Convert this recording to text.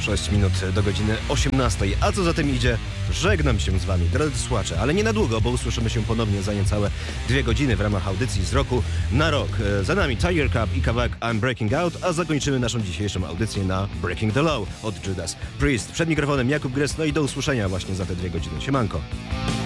6 minut do godziny 18. A co za tym idzie? Żegnam się z wami, drodzy słuchacze, ale nie na długo, bo usłyszymy się ponownie za niecałe 2 godziny w ramach audycji z roku na rok. Za nami Tiger Cup i kawałek I'm Breaking Out, a zakończymy naszą dzisiejszą audycję na Breaking the Law od Judas Priest. Przed mikrofonem Jakub Gres, no i do usłyszenia właśnie za te 2 godziny. Siemanko.